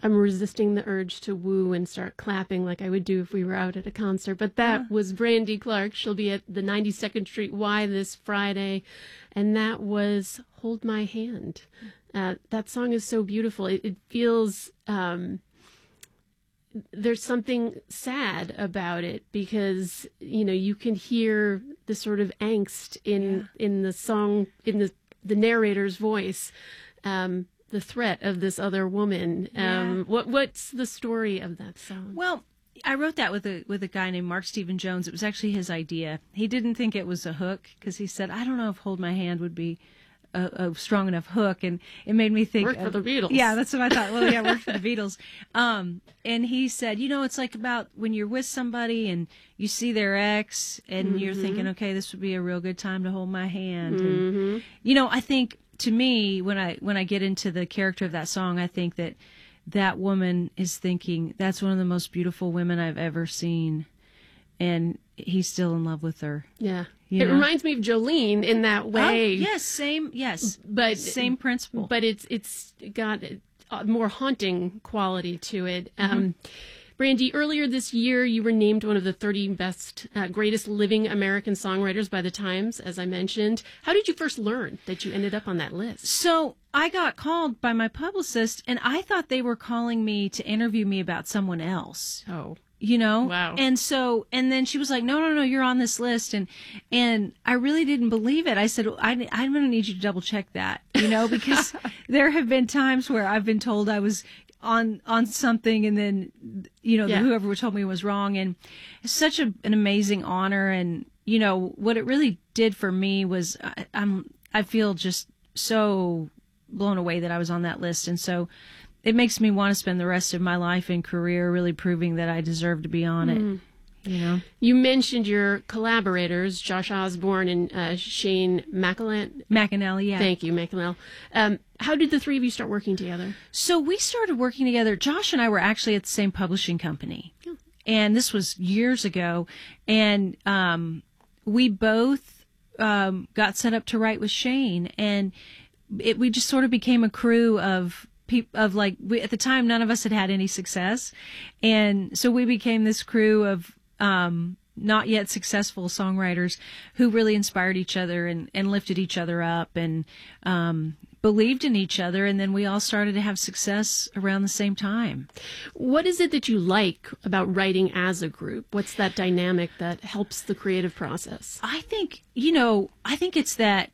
I'm resisting the urge to woo and start clapping like I would do if we were out at a concert. But that was Brandy Clark. She'll be at the 92nd Street Y this Friday. And that was Hold My Hand. That song is so beautiful. It feels, there's something sad about it because, you know, you can hear the sort of angst in the song, in the narrator's voice. The threat of this other woman. What's the story of that song? Well, I wrote that with a guy named Mark Stephen Jones. It was actually his idea. He didn't think it was a hook because he said, I don't know if Hold My Hand would be a strong enough hook. And it made me think. Worked for the Beatles. Yeah, that's what I thought. Well, yeah, worked for the Beatles. And he said, you know, it's like about when you're with somebody and you see their ex and you're thinking, okay, this would be a real good time to hold my hand. And, you know, I think, to me, when I get into the character of that song, I think that woman is thinking, that's one of the most beautiful women I've ever seen, and he's still in love with her. Yeah. It reminds me of Jolene in that way. Oh, yes, same principle. But it's got a more haunting quality to it. Brandy, earlier this year, you were named one of the 30 best, greatest living American songwriters by the Times, as I mentioned. How did you first learn that you ended up on that list? So I got called by my publicist, and I thought they were calling me to interview me about someone else. Oh. You know? Wow. And then she was like, no, you're on this list. And I really didn't believe it. I said, I'm going to need you to double check that, you know, because there have been times where I've been told I was on something, and then, you know, whoever told me was wrong. And it's such an amazing honor. And, you know, what it really did for me was I feel just so blown away that I was on that list. And so it makes me want to spend the rest of my life and career really proving that I deserve to be on it. You know, you mentioned your collaborators, Josh Osborne and Shane McAnally. Yeah, thank you, McAnally. How did the three of you start working together? So we started working together. Josh and I were actually at the same publishing company, and this was years ago. And we both got set up to write with Shane, and we just sort of became a crew of. At the time, none of us had any success, and so we became this crew of not yet successful songwriters who really inspired each other and lifted each other up and believed in each other, and then we all started to have success around the same time. What is it that you like about writing as a group? What's that dynamic that helps the creative process? I think it's that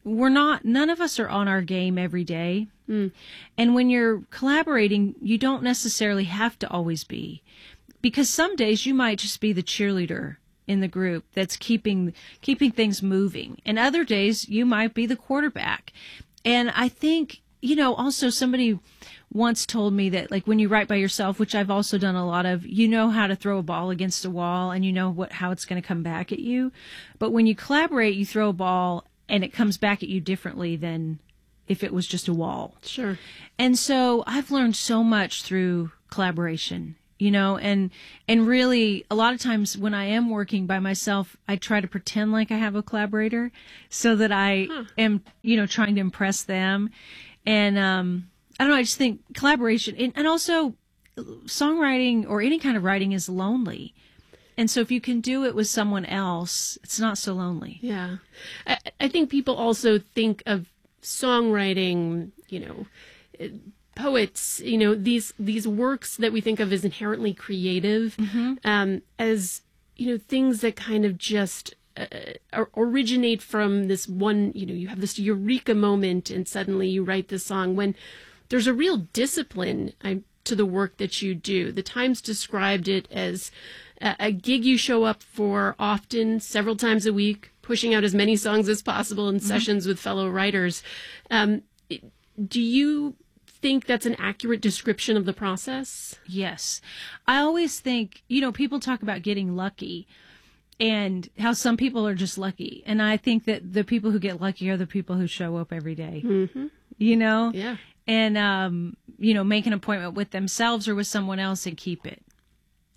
none of us are on our game every day. And when you're collaborating, you don't necessarily have to always be, because some days you might just be the cheerleader in the group that's keeping things moving. And other days you might be the quarterback. And I think, you know, also somebody once told me that, like, when you write by yourself, which I've also done a lot of, you know how to throw a ball against a wall and you know how it's going to come back at you. But when you collaborate, you throw a ball and it comes back at you differently than if it was just a wall. Sure. And so I've learned so much through collaboration, you know, and really a lot of times when I am working by myself, I try to pretend like I have a collaborator so that I am, you know, trying to impress them. And I don't know, I just think collaboration and also songwriting or any kind of writing is lonely. And so if you can do it with someone else, it's not so lonely. Yeah. I think people also think of songwriting, you know, poets, you know, these works that we think of as inherently creative, as, you know, things that kind of just originate from this one, you know, you have this eureka moment and suddenly you write this song, when there's a real discipline to the work that you do. The Times described it as a gig you show up for often, several times a week, pushing out as many songs as possible in sessions with fellow writers. Do you think that's an accurate description of the process? Yes. I always think, you know, people talk about getting lucky and how some people are just lucky. And I think that the people who get lucky are the people who show up every day, you know? Yeah. And, you know, make an appointment with themselves or with someone else and keep it.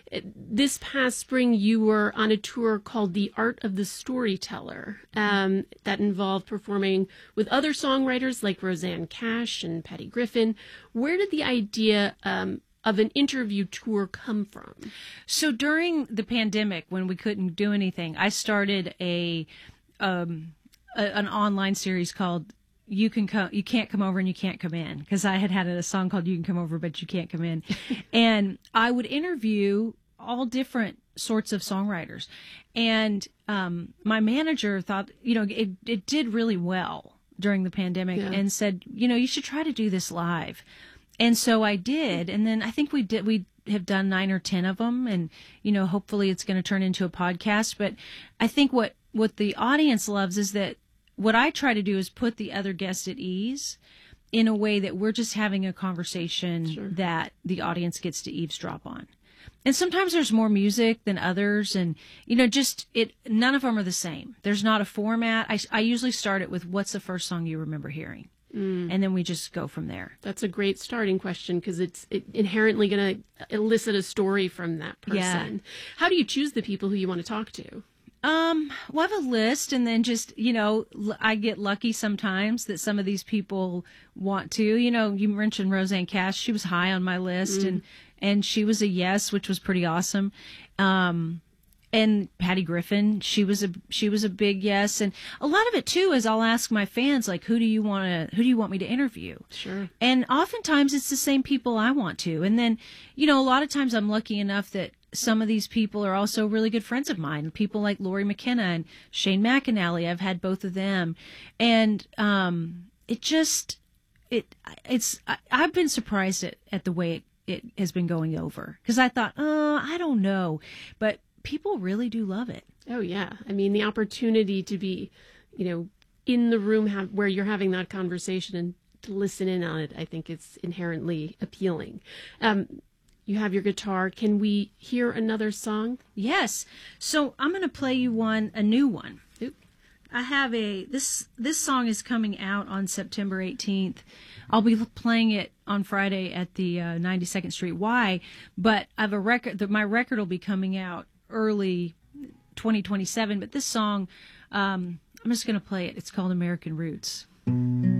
This past spring, you were on a tour called The Art of the Storyteller that involved performing with other songwriters like Rosanne Cash and Patty Griffin. Where did the idea of an interview tour come from? So during the pandemic, when we couldn't do anything, I started an online series called You Can't Come Over and You Can't Come In, because I had a song called You Can Come Over But You Can't Come In. And I would interview all different sorts of songwriters. And my manager thought, it did really well during the pandemic, and said, you should try to do this live. And so I did. And then I think we have done 9 or 10 of them, and hopefully it's going to turn into a podcast. But I think what the audience loves is that what I try to do is put the other guests at ease in a way that we're just having a conversation that the audience gets to eavesdrop on. And sometimes there's more music than others, and none of them are the same. There's not a format. I usually start it with, what's the first song you remember hearing? And then we just go from there. That's a great starting question, because it's inherently going to elicit a story from that person. Yeah. How do you choose the people who you want to talk to? Well, I have a list, and then just, I get lucky sometimes that some of these people want to. You mentioned Rosanne Cash. She was high on my list, and she was a yes, which was pretty awesome. And Patty Griffin, she was a big yes. And a lot of it too is I'll ask my fans, like, who do you want me to interview? Sure. And oftentimes it's the same people I want to. And then, a lot of times I'm lucky enough that some of these people are also really good friends of mine. People like Lori McKenna and Shane McAnally. I've had both of them. And I've been surprised at the way it has been going over. Because I thought, I don't know. But people really do love it. Oh, yeah. I mean, the opportunity to be, in the room where you're having that conversation and to listen in on it, I think it's inherently appealing. You have your guitar. Can we hear another song? Yes. So I'm going to play you a new one. Oop. I have this song is coming out on September 18th. I'll be playing it on Friday at the 92nd Street Y, but I have a record. My record will be coming out early 2027, but this song, I'm just going to play it. It's called American Roots.